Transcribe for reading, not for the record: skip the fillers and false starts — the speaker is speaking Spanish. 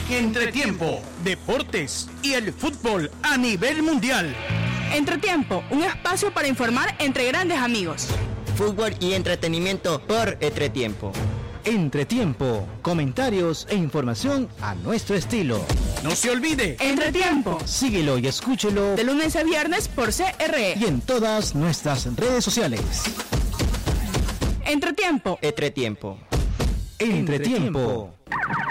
Entretiempo, deportes y el fútbol a nivel mundial. Entretiempo, un espacio para informar entre grandes amigos. Fútbol y entretenimiento por Entretiempo. Entretiempo, comentarios e información a nuestro estilo. No se olvide, Entretiempo. Síguelo y escúchelo De lunes a viernes por CRE. y en todas nuestras redes sociales. Entretiempo. Entretiempo. Entretiempo.